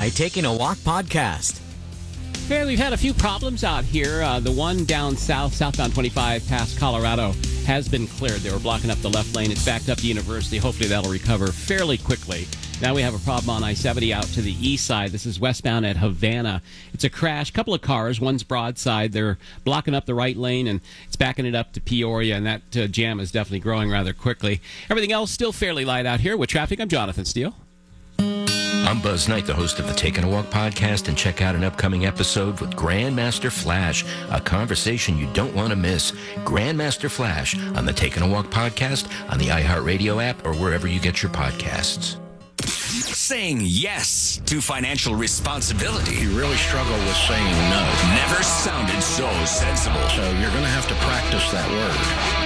My Taking a Walk podcast. Okay, we've had a few problems out here. The one down southbound 25 past Colorado has been cleared. They were blocking up the left lane. It's backed up to University. Hopefully that'll recover fairly quickly. Now we have a problem on I-70 out to the east side. This is westbound at Havana. It's a crash. Couple of cars. One's broadside. They're blocking up the right lane, and it's backing it up to Peoria, and that jam is definitely growing rather quickly. Everything else still fairly light out here. With traffic, I'm Jonathan Steele. I'm Buzz Knight, the host of the Taking a Walk podcast, and check out an upcoming episode with Grandmaster Flash, a conversation you don't want to miss. Grandmaster Flash on the Taking a Walk podcast, on the iHeartRadio app, or wherever you get your podcasts. Saying yes to financial responsibility. You really struggle with saying no. Never sounded so sensible. So you're going to have to practice that word.